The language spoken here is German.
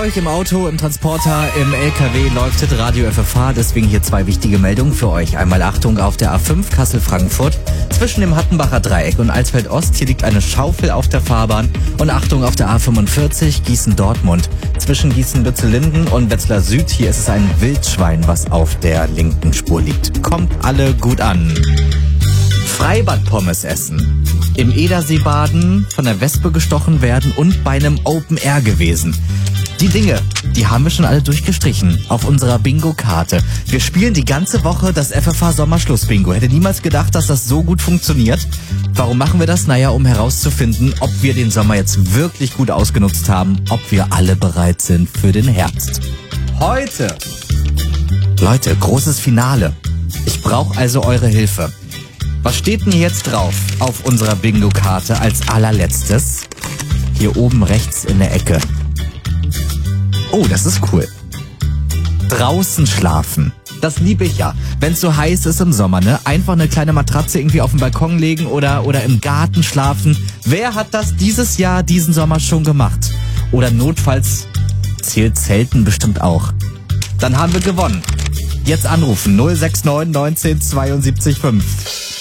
euch im Auto, im Transporter, im LKW läuft Radio FFH, deswegen hier zwei wichtige Meldungen für euch. Einmal Achtung auf der A5 Kassel-Frankfurt zwischen dem Hattenbacher Dreieck und Alsfeld-Ost. Hier liegt eine Schaufel auf der Fahrbahn. Und Achtung auf der A45 Gießen-Dortmund zwischen Gießen-Lützellinden und Wetzlar Süd. Hier ist es ein Wildschwein, was auf der linken Spur liegt. Kommt alle gut an. Freibad-Pommes essen, im Edersee baden, von der Wespe gestochen werden und bei einem Open Air gewesen. Die Dinge, die haben wir schon alle durchgestrichen auf unserer Bingo-Karte. Wir spielen die ganze Woche das FFH Sommerschluss-Bingo. Hätte niemals gedacht, dass das so gut funktioniert. Warum machen wir das? Naja, um herauszufinden, ob wir den Sommer jetzt wirklich gut ausgenutzt haben, ob wir alle bereit sind für den Herbst. Heute, Leute, großes Finale. Ich brauche also eure Hilfe. Was steht denn jetzt drauf auf unserer Bingo-Karte als allerletztes? Hier oben rechts in der Ecke. Oh, das ist cool. Draußen schlafen. Das liebe ich ja. Wenn es so heiß ist im Sommer, ne? Einfach eine kleine Matratze irgendwie auf den Balkon legen oder im Garten schlafen. Wer hat das dieses Jahr, diesen Sommer schon gemacht? Oder notfalls zählt Zelten bestimmt auch. Dann haben wir gewonnen. Jetzt anrufen 069 19 72 5.